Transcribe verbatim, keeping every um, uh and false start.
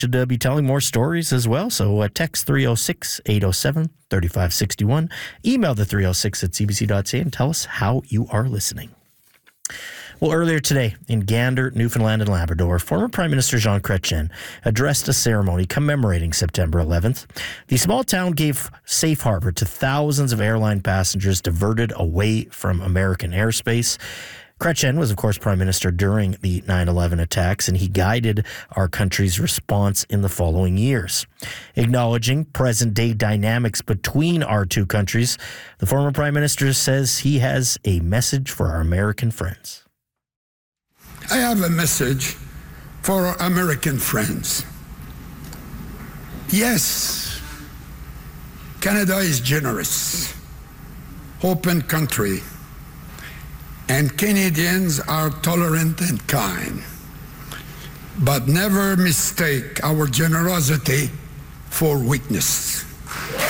should uh, be telling more stories as well. So uh, text three oh six, eight oh seven, three five six one. Email the three oh six at c b c dot c a and tell us how you are listening. Well, earlier today in Gander, Newfoundland and Labrador, former Prime Minister Jean Chrétien addressed a ceremony commemorating September eleventh. The small town gave safe harbor to thousands of airline passengers diverted away from American airspace. Chrétien was, of course, Prime Minister during the nine eleven attacks, and he guided our country's response in the following years. Acknowledging present-day dynamics between our two countries, the former Prime Minister says he has a message for our American friends. I have a message for our American friends. Yes, Canada is generous, open country, and Canadians are tolerant and kind. But never mistake our generosity for weakness.